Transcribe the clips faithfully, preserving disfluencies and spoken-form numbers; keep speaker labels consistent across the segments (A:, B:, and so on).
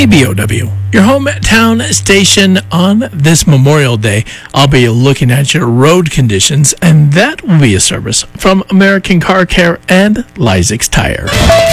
A: K B O W, your hometown station. On this Memorial Day, I'll be looking at your road conditions, and that will be a service from American Car Care and Lysick's Tire.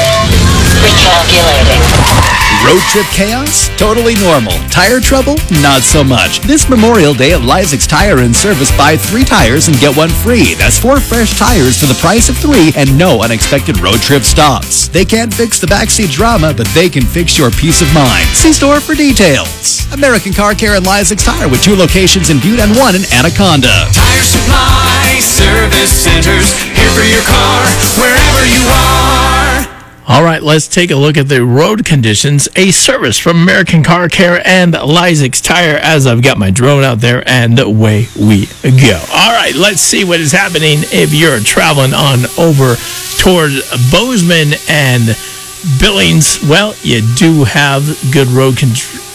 B: Recalculating. Road trip chaos? Totally normal. Tire trouble? Not so much. This Memorial Day at Lysick's Tire and Service, buy three tires and get one free. That's four fresh tires for the price of three and no unexpected road trip stops. They can't fix the backseat drama, but they can fix your peace of mind. See store for details. American Car Care and Lysick's Tire with two locations in Butte and one in Anaconda.
C: Tire Supply Service Centers, here for your car, wherever you are.
A: All right, let's take a look at the road conditions. A service from American Car Care and Lysick's Tire, as I've got my drone out there, and away we go. All right, let's see what is happening if you're traveling on over toward Bozeman and Billings. Well, you do have good road con-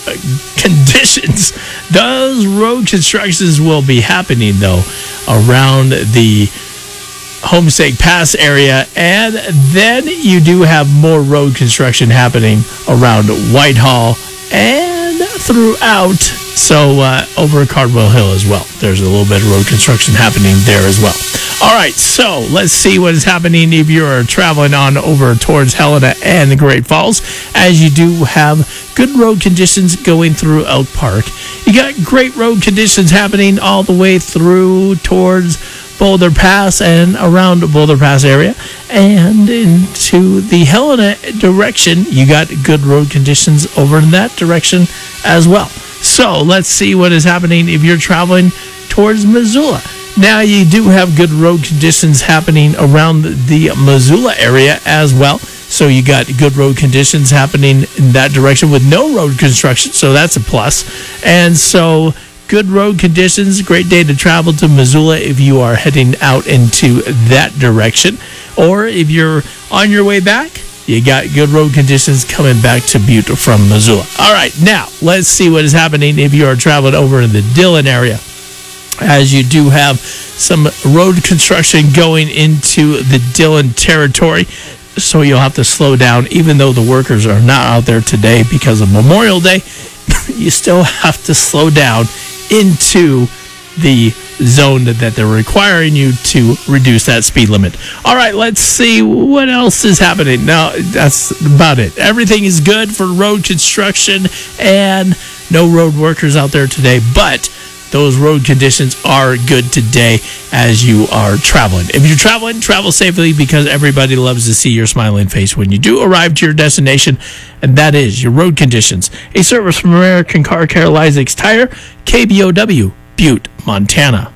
A: conditions. Those road constructions will be happening, though, around the Homestake Pass area, and then you do have more road construction happening around Whitehall and throughout, so uh, over Cardwell Hill as well. There's a little bit of road construction happening there as well. All right, so let's see what is happening if you're traveling on over towards Helena and the Great Falls, as you do have good road conditions going through Elk Park. You got great road conditions happening all the way through towards Boulder Pass and around the Boulder Pass area, and into the Helena direction, you got good road conditions over in that direction as well. So let's see what is happening if you're traveling towards Missoula. Now, you do have good road conditions happening around the Missoula area as well. So you got good road conditions happening in that direction with no road construction, so that's a plus. And so good road conditions, great day to travel to Missoula if you are heading out into that direction. Or if you're on your way back, you got good road conditions coming back to Butte from Missoula. All right, now let's see what is happening if you are traveling over in the Dillon area, as you do have some road construction going into the Dillon territory. So you'll have to slow down, even though the workers are not out there today because of Memorial Day. You still have to slow down into the zone that they're requiring you to reduce that speed limit. All right, let's see what else is happening. Now, that's about it. Everything is good for road construction and no road workers out there today, but those road conditions are good today as you are traveling. If you're traveling, travel safely, because everybody loves to see your smiling face when you do arrive to your destination, and that is your road conditions. A service from American Car Care, Lysick's Tire, K B O W, Butte, Montana.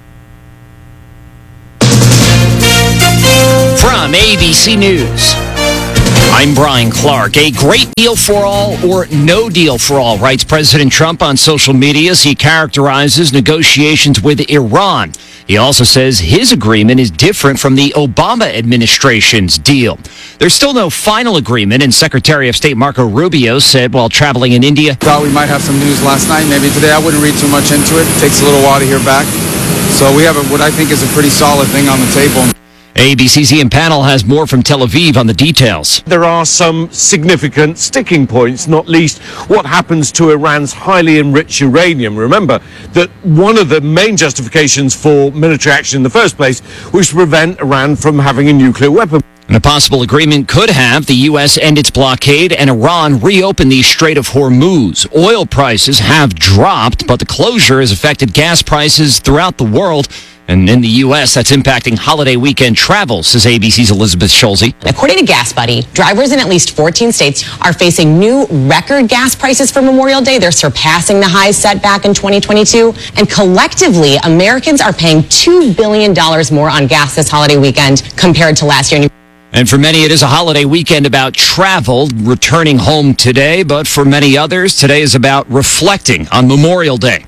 D: From A B C News, I'm Brian Clark. A great deal for all or no deal for all, writes President Trump on social media as he characterizes negotiations with Iran. He also says his agreement is different from the Obama administration's deal. There's still no final agreement, and Secretary of State Marco Rubio said while traveling in India,
E: "Thought we might have some news last night, maybe today. I wouldn't read too much into it. It takes a little while to hear back. So we have a, what I think is a pretty solid thing on the table."
D: A B C's Ian Panel has more from Tel Aviv on the details.
F: There are some significant sticking points, not least what happens to Iran's highly enriched uranium. Remember that one of the main justifications for military action in the first place was to prevent Iran from having a nuclear weapon.
D: And a possible agreement could have the U S end its blockade and Iran reopen the Strait of Hormuz. Oil prices have dropped, but the closure has affected gas prices throughout the world. And in the U S, that's impacting holiday weekend travel, says A B C's Elizabeth Schulze.
G: According to GasBuddy, drivers in at least fourteen states are facing new record gas prices for Memorial Day. They're surpassing the highs set back in twenty twenty-two. And collectively, Americans are paying two billion dollars more on gas this holiday weekend compared to last year.
D: And for many, it is a holiday weekend about travel, returning home today. But for many others, today is about reflecting on Memorial Day.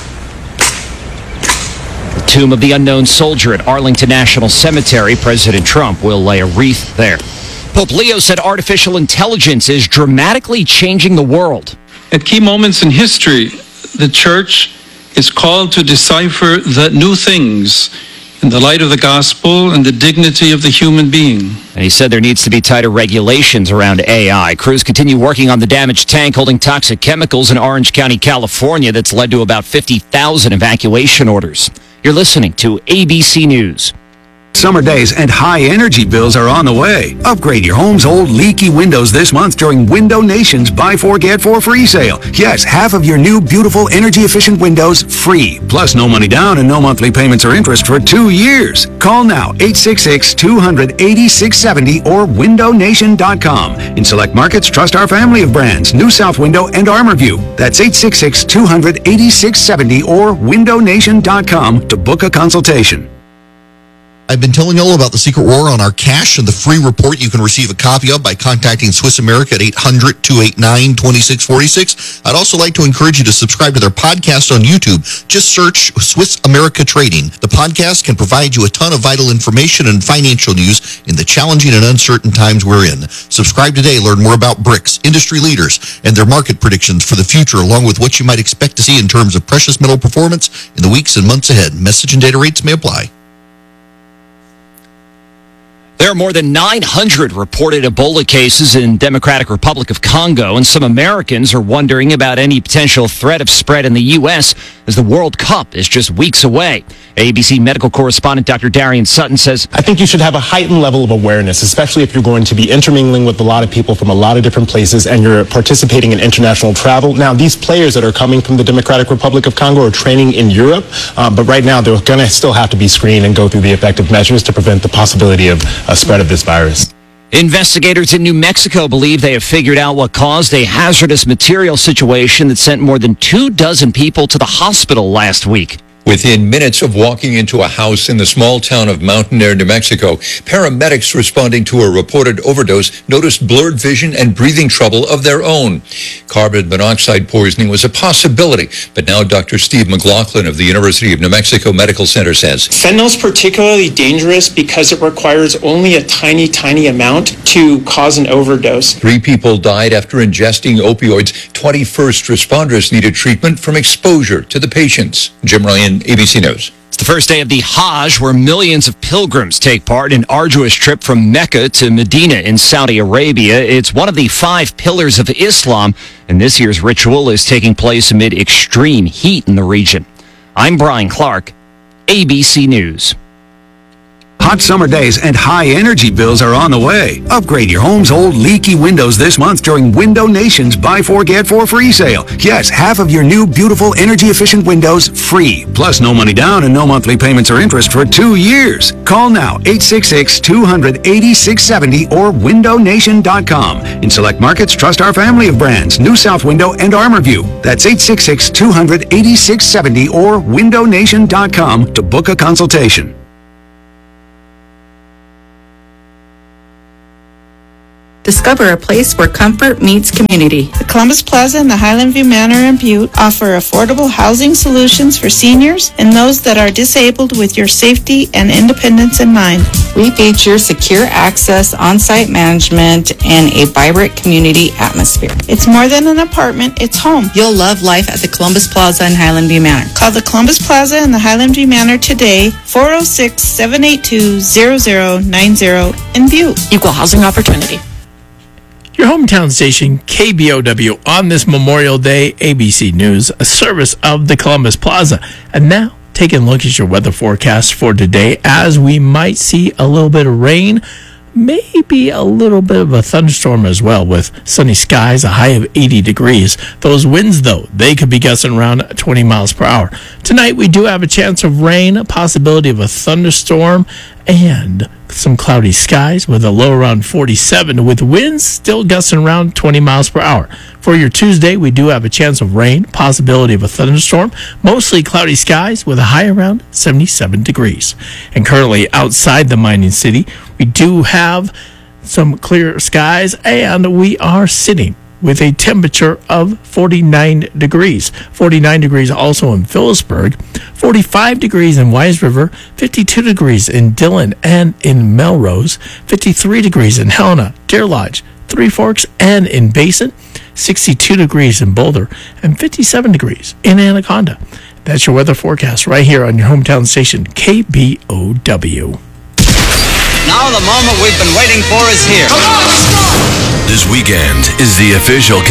D: Tomb of the Unknown Soldier at Arlington National Cemetery. President Trump will lay a wreath there. Pope Leo said artificial intelligence is dramatically changing the world.
H: At key moments in history, the church is called to decipher the new things in the light of the gospel and the dignity of the human being.
D: And he said there needs to be tighter regulations around A I. Crews continue working on the damaged tank holding toxic chemicals in Orange County, California, that's led to about fifty thousand evacuation orders. You're listening to A B C News.
I: Summer days and high energy bills are on the way. Upgrade your home's old leaky windows this month during Window Nation's Buy Four Get Four free sale. Yes, half of your new beautiful energy efficient windows free. Plus no money down and no monthly payments or interest for two years. Call now eight six six, two hundred, eighty-six seventy or window nation dot com. In select markets, trust our family of brands, New South Window and ArmorView. That's eight six six, two hundred, eighty-six seventy or window nation dot com to book a consultation.
J: I've been telling you all about the secret war on our cash and the free report you can receive a copy of by contacting Swiss America at eight hundred, two eight nine, two six four six. I'd also like to encourage you to subscribe to their podcast on YouTube. Just search Swiss America Trading. The podcast can provide you a ton of vital information and financial news in the challenging and uncertain times we're in. Subscribe today. Learn more about BRICS, industry leaders, and their market predictions for the future, along with what you might expect to see in terms of precious metal performance in the weeks and months ahead. Message and data rates may apply.
D: There are more than nine hundred reported Ebola cases in Democratic Republic of Congo, and some Americans are wondering about any potential threat of spread in the U S as the World Cup is just weeks away. A B C medical correspondent Doctor Darian Sutton says,
K: I think you should have a heightened level of awareness, especially if you're going to be intermingling with a lot of people from a lot of different places and you're participating in international travel. Now, these players that are coming from the Democratic Republic of Congo are training in Europe, uh, but right now they're going to still have to be screened and go through the effective measures to prevent the possibility of a spread of this virus.
D: Investigators in New Mexico believe they have figured out what caused a hazardous material situation that sent more than two dozen people to the hospital last week.
L: Within minutes of walking into a house in the small town of Mountain Air, New Mexico, paramedics responding to a reported overdose noticed blurred vision and breathing trouble of their own. Carbon monoxide poisoning was a possibility, but now Doctor Steve McLaughlin of the University of New Mexico Medical Center says
M: fentanyl is particularly dangerous because it requires only a tiny, tiny amount to cause an overdose.
L: Three people died after ingesting opioids. twenty first responders needed treatment from exposure to the patients. Jim Ryan, A B C News.
D: It's the first day of the Hajj, where millions of pilgrims take part in an arduous trip from Mecca to Medina in Saudi Arabia. It's one of the five pillars of Islam, and this year's ritual is taking place amid extreme heat in the region. I'm Brian Clark, A B C News.
I: Hot summer days and high energy bills are on the way. Upgrade your home's old leaky windows this month during Window Nation's Buy Four Get Four free sale. Yes, half of your new beautiful energy efficient windows free. Plus no money down and no monthly payments or interest for two years. Call now eight six six, two hundred, eighty-six seventy or window nation dot com. In select markets, trust our family of brands, New South Window and ArmorView. That's eight six six, two hundred, eighty-six seventy or window nation dot com to book a consultation.
N: Discover a place where comfort meets community.
O: The Columbus Plaza and the Highland View Manor in Butte offer affordable housing solutions for seniors and those that are disabled with your safety and independence in mind.
N: We feature secure access, on-site management, and a vibrant community atmosphere.
O: It's more than an apartment, it's home.
N: You'll love life at the Columbus Plaza and Highland View Manor.
O: Call the Columbus Plaza and the Highland View Manor today, four oh six, seven eight two, zero zero nine zero in Butte.
N: Equal housing opportunity.
A: Your hometown station, K B O W, on this Memorial Day, A B C News, a service of the Columbus Plaza. And now, taking a look at your weather forecast for today, as we might see a little bit of rain, maybe a little bit of a thunderstorm as well, with sunny skies, a high of eighty degrees. Those winds, though, they could be gusting around twenty miles per hour. Tonight, we do have a chance of rain, a possibility of a thunderstorm, and some cloudy skies with a low around forty-seven, with winds still gusting around twenty miles per hour. For your Tuesday, we do have a chance of rain, possibility of a thunderstorm, mostly cloudy skies with a high around seventy-seven degrees. And currently outside the mining city, we do have some clear skies, and we are sitting with a temperature of forty-nine degrees. forty-nine degrees also in Phillipsburg, forty-five degrees in Wise River, fifty-two degrees in Dillon and in Melrose, fifty-three degrees in Helena, Deer Lodge, Three Forks, and in Basin, sixty-two degrees in Boulder, and fifty-seven degrees in Anaconda. That's your weather forecast right here on your hometown station, K B O W.
P: Now the moment we've been waiting for is here.
Q: This weekend is the official